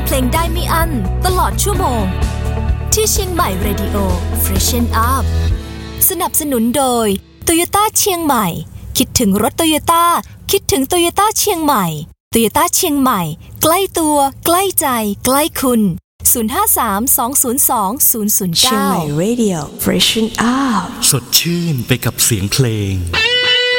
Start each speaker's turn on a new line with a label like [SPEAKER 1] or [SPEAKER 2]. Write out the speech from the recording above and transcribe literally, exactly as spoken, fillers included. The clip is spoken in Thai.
[SPEAKER 1] เพลงได้ไม่อั้นตลอดชั่วโมงที่เชียงใหม่ Radio Freshen Up สนับสนุนโดย Toyota เชียงใหม่คิดถึงรถ Toyota คิดถึง Toyota เชียงใหม่ Toyota เชียงใหม่ใกล้ตัวใกล้ใจใกล้คุณศูนย์ ห้า สาม สอง ศูนย์ สอง ศูนย์ ศูนย์ เก้า
[SPEAKER 2] เชียงใหม่ Radio Freshen Up
[SPEAKER 3] สดชื่นไปกับเสียงเพลง